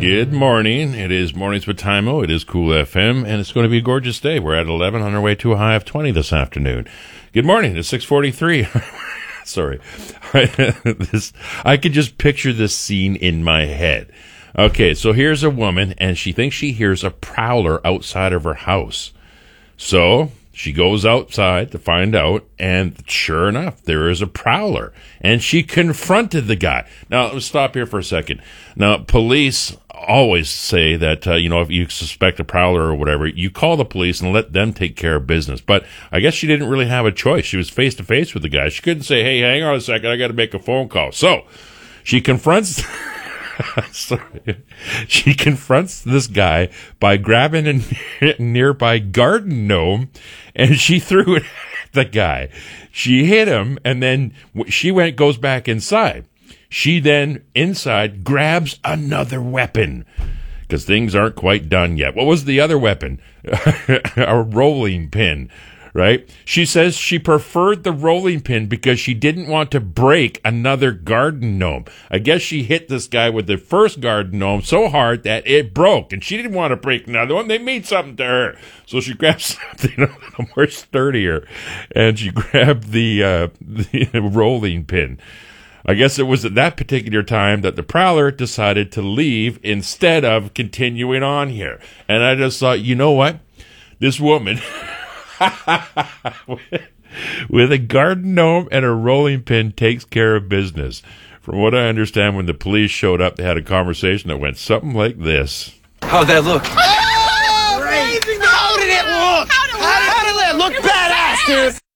Good morning. It is Mornings with Timo. It is Cool FM, and it's going to be a gorgeous day. We're at 11 on our way to a high of 20 this afternoon. Good morning. It's 6:43. Sorry. I could just picture this scene in my head. Okay, so here's a woman, and she thinks she hears a prowler outside of her house. So she goes outside to find out, and sure enough, there is a prowler. And she confronted the guy. Now, let's stop here for a second. Now, police always say that, if you suspect a prowler or whatever, you call the police and let them take care of business. But I guess she didn't really have a choice. She was face-to-face with the guy. She couldn't say, hey, hang on a second, I got to make a phone call. So she confronts... She confronts this guy by grabbing a nearby garden gnome, and she threw it at the guy. She hit him, and then she goes back inside. She then, inside, grabs another weapon, because things aren't quite done yet. What was the other weapon? A rolling pin. Right? She says she preferred the rolling pin because she didn't want to break another garden gnome. I guess she hit this guy with the first garden gnome so hard that it broke, and she didn't want to break another one. They mean something to her. So she grabbed something a little more sturdier, and she grabbed the rolling pin. I guess it was at that particular time that the prowler decided to leave instead of continuing on here. And I just thought, you know what? This woman... with a garden gnome and a rolling pin takes care of business. From what I understand, when the police showed up, they had a conversation that went something like this. How'd that look? Oh, amazing! How did it look? How did it look? Look badass, dude!